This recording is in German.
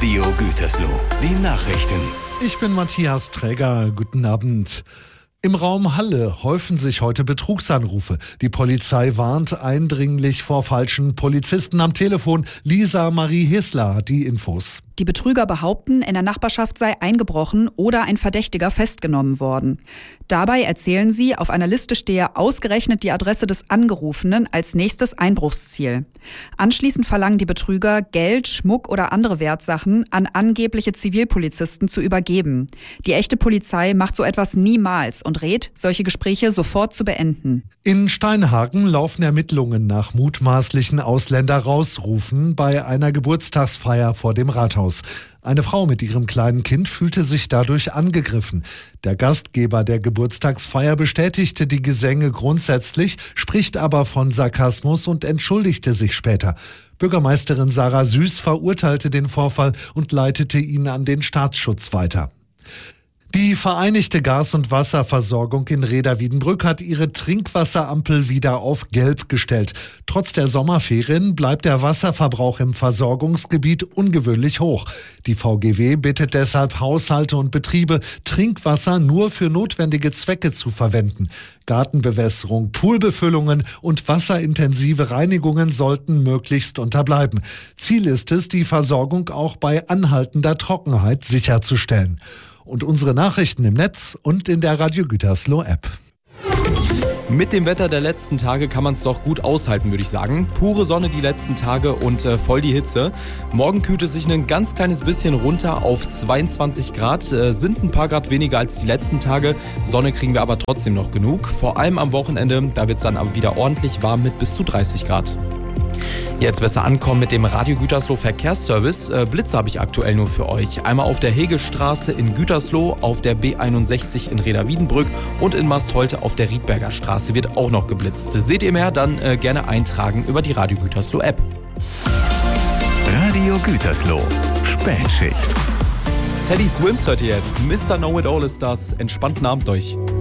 Radio Gütersloh, die Nachrichten. Ich bin Matthias Träger. Guten Abend. Im Raum Halle häufen sich heute Betrugsanrufe. Die Polizei warnt eindringlich vor falschen Polizisten am Telefon. Lisa Marie Hissler hat die Infos. Die Betrüger behaupten, in der Nachbarschaft sei eingebrochen oder ein Verdächtiger festgenommen worden. Dabei erzählen sie, auf einer Liste stehe ausgerechnet die Adresse des Angerufenen als nächstes Einbruchsziel. Anschließend verlangen die Betrüger, Geld, Schmuck oder andere Wertsachen an angebliche Zivilpolizisten zu übergeben. Die echte Polizei macht so etwas niemals und rät, solche Gespräche sofort zu beenden. In Steinhagen laufen Ermittlungen nach mutmaßlichen Ausländer-Rausrufen bei einer Geburtstagsfeier vor dem Rathaus. Eine Frau mit ihrem kleinen Kind fühlte sich dadurch angegriffen. Der Gastgeber der Geburtstagsfeier bestätigte die Gesänge grundsätzlich, spricht aber von Sarkasmus und entschuldigte sich später. Bürgermeisterin Sarah Süß verurteilte den Vorfall und leitete ihn an den Staatsschutz weiter. Die Vereinigte Gas- und Wasserversorgung in Rheda-Wiedenbrück hat ihre Trinkwasserampel wieder auf Gelb gestellt. Trotz der Sommerferien bleibt der Wasserverbrauch im Versorgungsgebiet ungewöhnlich hoch. Die VGW bittet deshalb Haushalte und Betriebe, Trinkwasser nur für notwendige Zwecke zu verwenden. Gartenbewässerung, Poolbefüllungen und wasserintensive Reinigungen sollten möglichst unterbleiben. Ziel ist es, die Versorgung auch bei anhaltender Trockenheit sicherzustellen. Und unsere Nachrichten im Netz und in der Radio Gütersloh App. Mit dem Wetter der letzten Tage kann man es doch gut aushalten, würde ich sagen. Pure Sonne die letzten Tage und voll die Hitze. Morgen kühlt es sich ein ganz kleines bisschen runter auf 22 Grad. Sind ein paar Grad weniger als die letzten Tage. Sonne kriegen wir aber trotzdem noch genug. Vor allem am Wochenende, da wird es dann aber wieder ordentlich warm mit bis zu 30 Grad. Jetzt besser ankommen mit dem Radio Gütersloh Verkehrsservice. Blitze habe ich aktuell nur für euch. Einmal auf der Hegestraße in Gütersloh, auf der B61 in Rheda-Wiedenbrück und in Mastholte auf der Riedberger Straße wird auch noch geblitzt. Seht ihr mehr, dann gerne eintragen über die Radio Gütersloh App. Radio Gütersloh, Spätschicht. Teddy Swims hört ihr jetzt. Mr. Know-It-All ist das. Entspannten Abend euch.